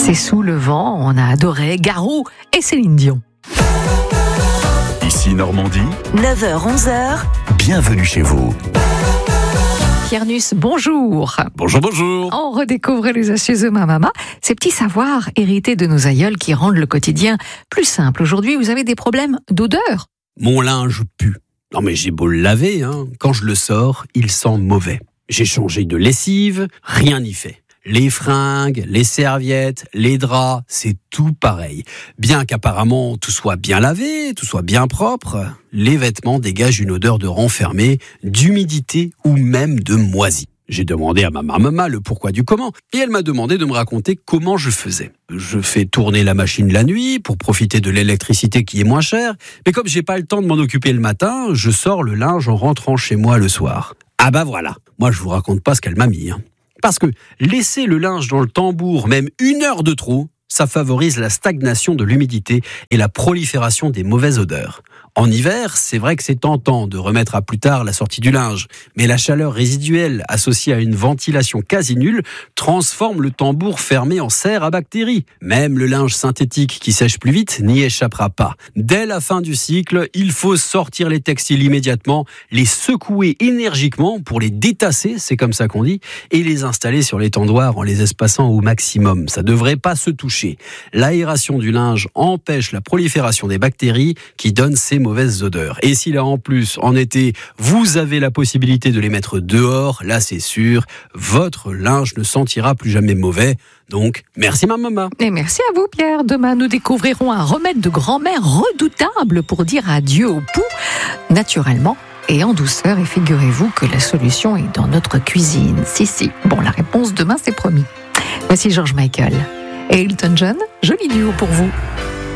C'est Sous le vent, on a adoré Garou et Céline Dion. Ici Normandie, 9h-11h, bienvenue chez vous. Pierre Nuss, bonjour. Bonjour, bonjour. On redécouvre les astuces de ma maman, ces petits savoirs hérités de nos aïeuls qui rendent le quotidien plus simple. Aujourd'hui, vous avez des problèmes d'odeur. Mon linge pue. Non mais j'ai beau le laver, quand je le sors, il sent mauvais. J'ai changé de lessive, rien n'y fait. Les fringues, les serviettes, les draps, c'est tout pareil. Bien qu'apparemment tout soit bien lavé, tout soit bien propre, les vêtements dégagent une odeur de renfermé, d'humidité ou même de moisi. J'ai demandé à ma maman le pourquoi du comment et elle m'a demandé de me raconter comment je faisais. Je fais tourner la machine la nuit pour profiter de l'électricité qui est moins chère, mais comme j'ai pas le temps de m'en occuper le matin, je sors le linge en rentrant chez moi le soir. Ah bah voilà, moi je vous raconte pas ce qu'elle m'a mis. Parce que laisser le linge dans le tambour même 1 heure de trop, ça favorise la stagnation de l'humidité et la prolifération des mauvaises odeurs. En hiver, c'est vrai que c'est tentant de remettre à plus tard la sortie du linge, mais la chaleur résiduelle associée à une ventilation quasi nulle transforme le tambour fermé en serre à bactéries. Même le linge synthétique qui sèche plus vite n'y échappera pas. Dès la fin du cycle, il faut sortir les textiles immédiatement, les secouer énergiquement pour les détasser, c'est comme ça qu'on dit, et les installer sur l'étendoir en les espaçant au maximum. Ça devrait pas se toucher. L'aération du linge empêche la prolifération des bactéries qui donnent ces mauvaises odeurs. Et si là en plus, en été, vous avez la possibilité de les mettre dehors, là c'est sûr, votre linge ne sentira plus jamais mauvais. Donc, merci ma maman. Et merci à vous Pierre. Demain, nous découvrirons un remède de grand-mère redoutable pour dire adieu au poux, naturellement et en douceur. Et figurez-vous que la solution est dans notre cuisine. Si. Bon, la réponse demain, c'est promis. Voici George Michael et Elton John. Joli duo pour vous.